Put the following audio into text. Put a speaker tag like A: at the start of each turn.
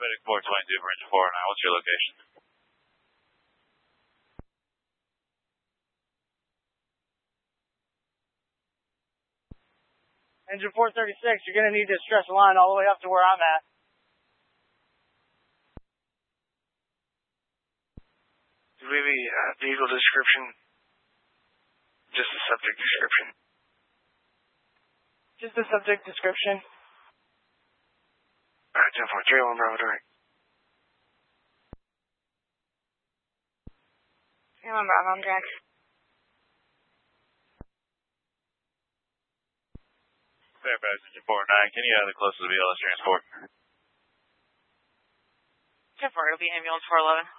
A: Medic 422 for engine 409. What's your location?
B: Engine 436, you're going to need to stretch the line all the way up to where I'm at.
C: Do we have a vehicle description? Just a subject description.
B: Just a subject description.
C: Alright, 10-4, trail on Bravo direct.
D: Trail on Bravo, I'm direct.
A: Fairfax, engine 409. Can you have the closest BLS transport?
D: 10-4, it'll be ambulance 411.